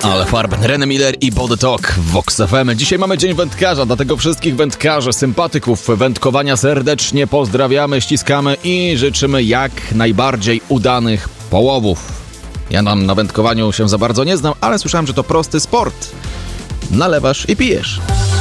Ale farben, René Miller i Body Talk w Vox FM. Dzisiaj mamy Dzień Wędkarza, dlatego wszystkich wędkarzy, sympatyków wędkowania serdecznie pozdrawiamy, ściskamy i życzymy jak najbardziej udanych połowów. Ja na wędkowaniu się za bardzo nie znam, ale słyszałem, że to prosty sport. Nalewasz i pijesz.